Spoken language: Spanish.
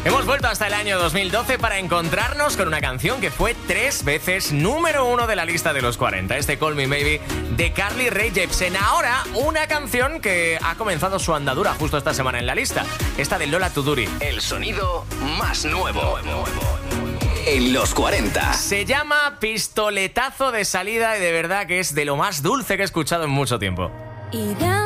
Hemos vuelto hasta el año 2012 para encontrarnos con una canción que fue 3 veces número 1 de la lista de los 40. Este Call Me Maybe de Carly Rae Jepsen. Ahora, una canción que ha comenzado su andadura justo esta semana en la lista. Esta de Lola Tuduri. El sonido más nuevo en los 40. Se llama Pistoletazo de Salida y de verdad que es de lo más dulce que he escuchado en mucho tiempo.